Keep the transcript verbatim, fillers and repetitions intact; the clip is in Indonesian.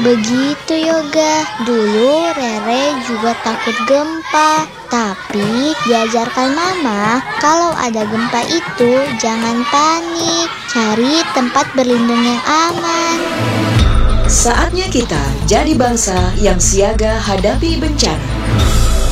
Begitu Yoga. Dulu Rere juga takut gempa, tapi diajarkan mama kalau ada gempa itu jangan panik, cari tempat berlindung yang aman. Saatnya kita jadi bangsa yang siaga hadapi bencana.